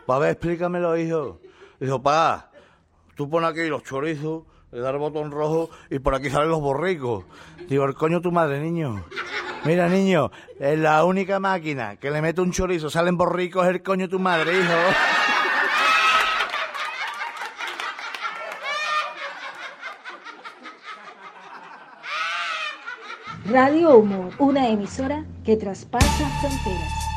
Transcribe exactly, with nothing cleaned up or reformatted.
Pa, ver, explícamelo, hijo. Dijo, pa, tú pones aquí los chorizos, le das el botón rojo y por aquí salen los borricos. Digo, el coño tu madre, niño. Mira, niño, es la única máquina que le mete un chorizo, salen borricos, es el coño tu madre, hijo. Radio Humor, una emisora que traspasa fronteras.